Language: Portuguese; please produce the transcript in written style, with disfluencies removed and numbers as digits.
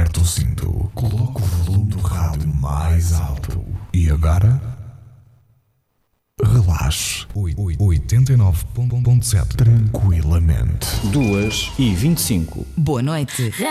Aperta o cinto, coloca o volume do rádio mais alto. E agora? Relaxe. 89.7 tranquilamente. 2h25. Boa noite.